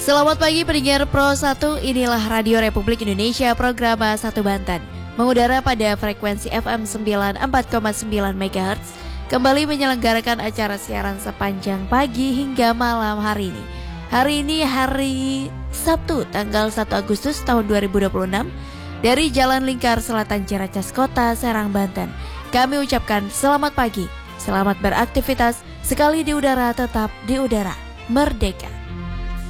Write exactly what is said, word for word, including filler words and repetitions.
Selamat pagi pendengar Pro satu, inilah Radio Republik Indonesia program satu Banten. Mengudara pada frekuensi F M sembilan puluh empat koma sembilan megahertz, kembali menyelenggarakan acara siaran sepanjang pagi hingga malam hari ini. Hari ini hari Sabtu tanggal satu Agustus tahun dua ribu dua puluh enam dari Jalan Lingkar Selatan Ciracas Kota Serang, Banten. Kami ucapkan selamat pagi, selamat beraktivitas, sekali di udara tetap di udara, merdeka.